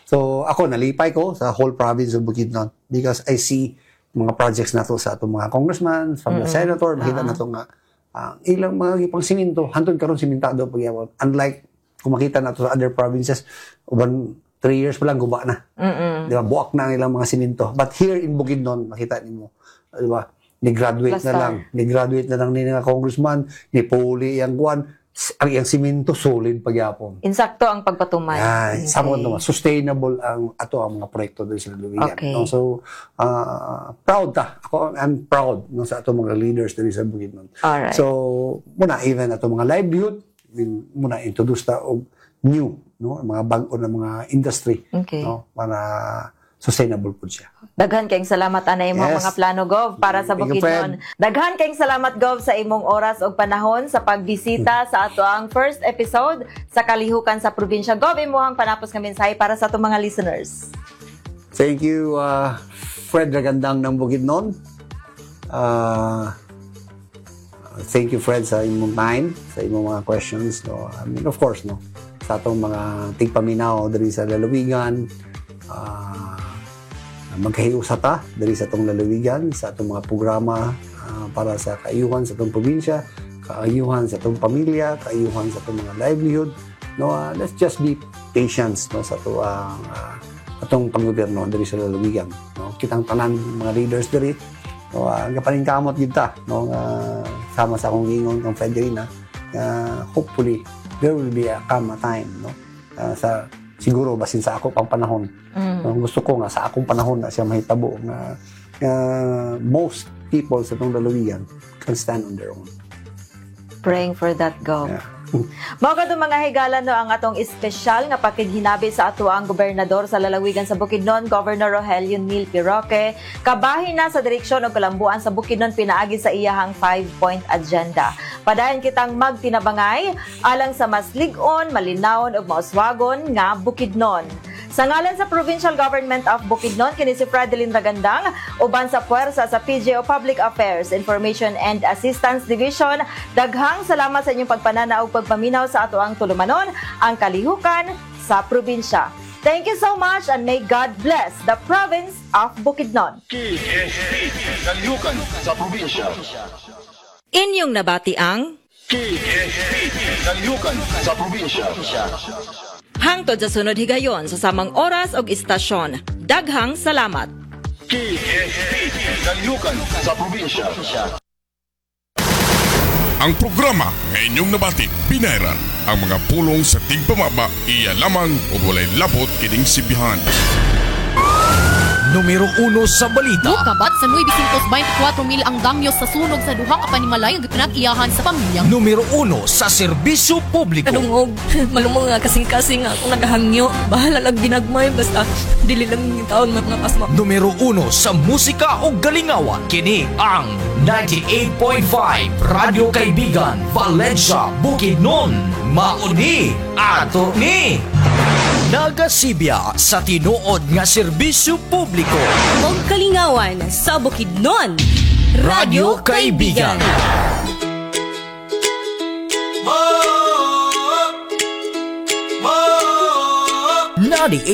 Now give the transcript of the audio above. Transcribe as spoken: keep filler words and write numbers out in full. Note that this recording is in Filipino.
So ako nalipay ko sa whole province of Bukidnon because I see mga projects na to sa atong mga congressman, from the senator, makita na to nga uh, ilang mga ipang siminto, hantod karon simentado pagyapon. Unlike kung makita na to sa other provinces, uban three years pa lang guba na. Mm-mm. Di ba? Buwak na ang ilang mga siminto. But here in Bukidnon, makita nimo, di ba? Ni-graduate na lang. Ni-graduate na lang ni nga congressman, ni Poli, yang kuan, ang iyang siminto, solid pagyapon. Insakto ang pagpatuman. Yan. Okay. Samo naman. Sustainable ang ato ang mga proyekto doon sa Lalawigan. Okay. No? So, uh, proud ta. Ako, I'm proud no, sa ato mga leaders doon sa Bukidnon. Alright. So, muna, even ato mga livelihood, muna introduce ta og new, no, mga bago na mga industry, Okay. no, para sustainable po siya. Daghan kayong salamat anay imong Yes. mga plano, Gov, para sa Thank you, Bukidnon. Daghan kayong salamat, Gov, sa imong oras o panahon sa pagbisita sa ato ang first episode sa Kalihukan sa Probinsya. Gov, imuhang panapos nga mensahe para sa atong mga listeners. Thank you, uh, Fred Ragandang ng Bukidnon. Uh, thank you, Fred, sa imong time, sa imong mga questions. No? I mean, of course, no, sa atong mga tigpaminaw diri sa Lalawigan, uh, magkahiusa ta diri sa atong lalawigan, sa atong mga programa uh, para sa kaayuhan sa atong probinsya, kaayuhan sa atong pamilya, kaayuhan sa atong mga livelihood. No, uh, let's just be patient no sa ato uh, uh, atong panggobyerno diri sa lalawigan. No, kitang tanan mga leaders diri. No, uh, gapaningkamot gid ta no uh, sama sa akong gingon kang Federina. Uh, hopefully there will be a calm time no uh, sa siguro basin sa ako pang panahon. Mm. Uh, gusto ko nga sa akong panahon na siya mahitabo nga uh, most people sa itong lalawigan can stand on their own. Praying for that, Gov. Yeah. Mao kadto mga higala no ang atong espesyal nga pakighinabi sa ato ang gobernador sa lalawigan sa Bukidnon, Governor Rogelio Neal Piroque, kabahin na sa direksyon og kalambuan sa Bukidnon pinaagi sa iyahang five-point agenda. Padayon kitang magtinabangay alang sa mas lig-on, malinawon ug mauswagon nga Bukidnon. Sa ngalan sa Provincial Government of Bukidnon, kini si Fredelyn Ragandang, uban sa puwersa sa P G O Public Affairs, Information and Assistance Division, daghang salamat sa inyong pagpanana ug pagpaminaw sa ato ang tulumanon, ang kalihukan sa probinsya. Thank you so much and may God bless the province of Bukidnon. K S P, kalihukan sa probinsya. Inyong nabati ang K S P, kalihukan sa probinsya. hangtod sa sunod higayon sa samang oras og istasyon. Daghang salamat. K S P, kalihukan sa probinsya. Ang programa nga inyong nabati, pinayran ang mga pulong sa tigpamaba, iya lamang o walay labot kining sibihan. Numero uno sa balita. Kabat sa nueve twenty-four mil ang damyo sa sunog sa duha ka panimalay nga pinag-iyahan sa pamilya. Numero uno sa serbisyo publiko. Kadungog, malumong nga kasing-kasing nga akong nagahangyo. Bahala lang ginagmay, basta dili lang yung taon mga pasma. Numero uno sa musika o galingawan. Kini ang ninety-eight point five Radio Kaibigan, Valencia, Bukidnon. Mauni ato ni Nagasibya sa tinuod nga serbisyo publiko. Og kalingawan sa Bukidnon. Radio Kaibigan. ninety-eight